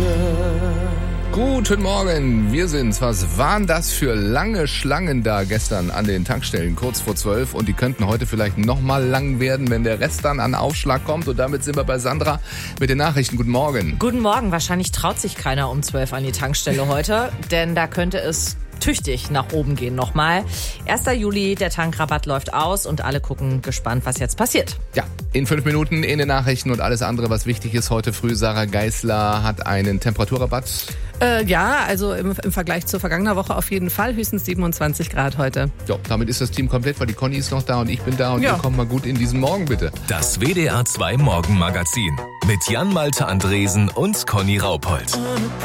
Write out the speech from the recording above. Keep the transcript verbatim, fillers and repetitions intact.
Guten Morgen, wir sind's. Was waren das für lange Schlangen da gestern an den Tankstellen, kurz vor zwölf? Und die könnten heute vielleicht nochmal lang werden, wenn der Rest dann an Aufschlag kommt. Und damit sind wir bei Sandra mit den Nachrichten. Guten Morgen. Guten Morgen. Wahrscheinlich traut sich keiner um zwölf an die Tankstelle heute, denn da könnte es tüchtig nach oben gehen nochmal. erster Juli, der Tankrabatt läuft aus und alle gucken gespannt, was jetzt passiert. Ja, in fünf Minuten in den Nachrichten und alles andere, was wichtig ist heute früh. Sarah Geisler hat einen Temperaturrabatt. Äh, ja, also im, im Vergleich zur vergangenen Woche auf jeden Fall höchstens siebenundzwanzig Grad heute. Ja, damit ist das Team komplett, weil die Conny ist noch da und ich bin da und ja. ihr kommt mal gut in diesen Morgen, bitte. Das W D R zwei Morgenmagazin mit Jan Malte Andresen und Conny Raupold.